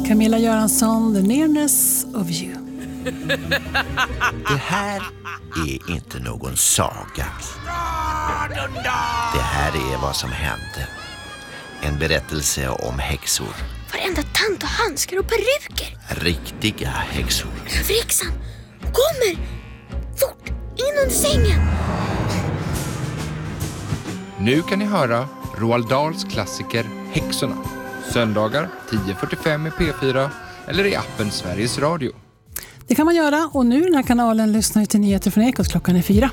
Camilla Göransson, The Nearness of You. Det här är inte någon saga. Det här är vad som hände. En berättelse om häxor. Varenda tant och handskar och peruker. Riktiga häxor. Överhäxan kommer! Fort, in under sängen! Nu kan ni höra Roald Dahls klassiker Häxorna. Söndagar 10:45 i P4 eller i appen Sveriges Radio. Det kan man göra, och nu i den här kanalen lyssnar vi till nyheter från Ekot klockan är 4.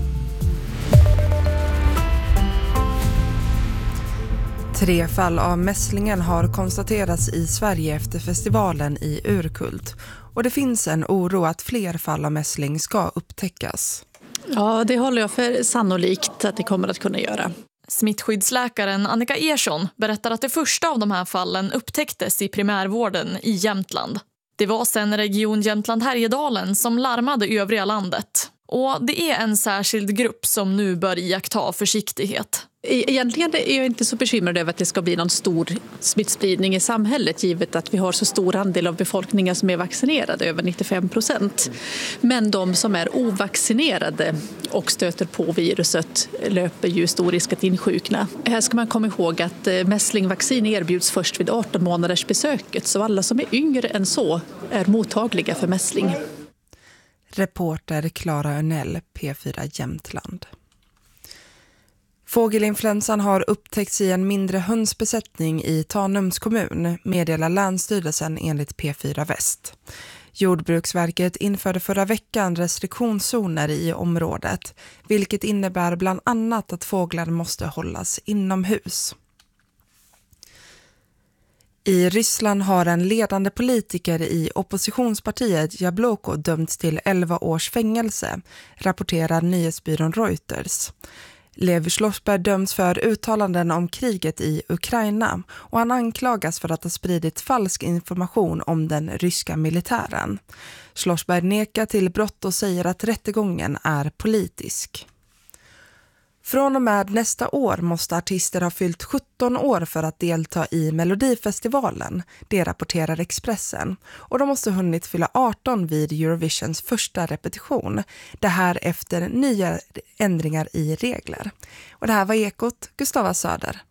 Tre fall av mässlingen har konstaterats i Sverige efter festivalen i Urkult. Och det finns en oro att fler fall av mässling ska upptäckas. Ja, det håller jag för sannolikt att det kommer att kunna göra. Smittskyddsläkaren Annika Ersson berättar att det första av de här fallen upptäcktes i primärvården i Jämtland. Det var sedan Region Jämtland-Härjedalen som larmade övriga landet. Och det är en särskild grupp som nu bör iaktta försiktighet. Egentligen är jag inte så bekymrad över att det ska bli någon stor smittspridning i samhället, givet att vi har så stor andel av befolkningen som är vaccinerade, över 95%. Men de som är ovaccinerade och stöter på viruset löper ju stor risk att insjukna. Här ska man komma ihåg att mässlingvaccin erbjuds först vid 18 månaders besöket, så alla som är yngre än så är mottagliga för mässling. Reporter Clara Örnell, P4 Jämtland. Fågelinfluensan har upptäckts i en mindre hönsbesättning i Tanums kommun, meddelar Länsstyrelsen enligt P4 Väst. Jordbruksverket införde förra veckan restriktionszoner i området, vilket innebär bland annat att fåglar måste hållas inomhus. I Ryssland har en ledande politiker i oppositionspartiet Jabloko dömts till 11 års fängelse, rapporterar nyhetsbyrån Reuters. Lev Schlossberg döms för uttalanden om kriget i Ukraina och han anklagas för att ha spridit falsk information om den ryska militären. Schlossberg nekar till brott och säger att rättegången är politisk. Från och med nästa år måste artister ha fyllt 17 år för att delta i Melodifestivalen, det rapporterar Expressen. Och de måste ha hunnit fylla 18 vid Eurovisions första repetition. Det här efter nya ändringar i regler. Och det här var Ekot, Gustava Söder.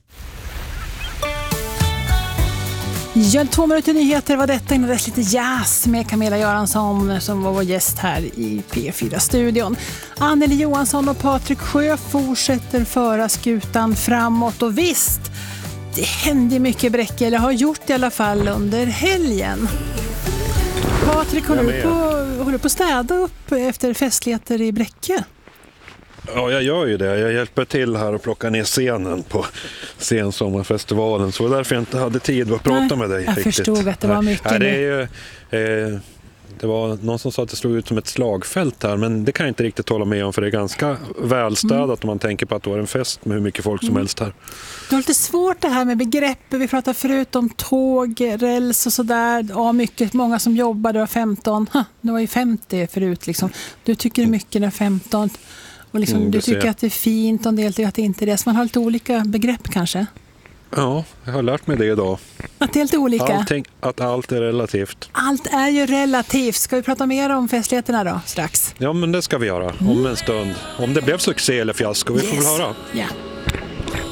Ja, 2 minuter nyheter var detta, innan dess lite jazz med Camilla Göransson som var vår gäst här i P4-studion. Anneli Johansson och Patrik Sjö fortsätter föra skutan framåt, och visst, det händer mycket Bräcke, eller har gjort i alla fall under helgen. Patrik, håller du på att städa upp efter festligheter i Bräcke? Ja, jag gör ju det. Jag hjälper till här och plockar ner scenen på Sensommarfestivalen. Så därför jag inte hade tid att prata med dig. Jag förstod att det var mycket. Nej, det är ju, det var någon som sa att det slog ut som ett slagfält här. Men det kan jag inte riktigt hålla med om, för det är ganska välstädat om man tänker på att det var en fest med hur mycket folk som helst här. Det är lite svårt det här med begrepp. Vi pratade förut om tåg, räls och sådär. Ja, många som jobbar, det var 15. Det var ju 50 förut liksom. Du tycker det är mycket när 15. Och liksom, du tycker att det är fint och en del tycker att det inte är det. Så man har lite olika begrepp kanske. Ja, jag har lärt mig det idag. Att det är lite olika? Att allt är relativt. Allt är ju relativt. Ska vi prata mer om festligheterna då strax? Ja, men det ska vi göra om en stund. Om det blev succé eller fiasko, vi får väl höra. Ja.